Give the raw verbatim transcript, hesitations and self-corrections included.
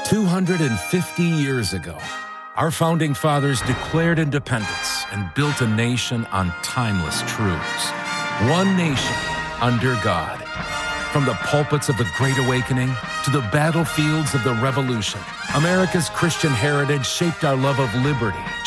two hundred fifty years ago, our founding fathers declared independence and built a nation on timeless truths. One nation under God. From the pulpits of the Great Awakening to the battlefields of the Revolution, America's Christian heritage shaped our love of liberty,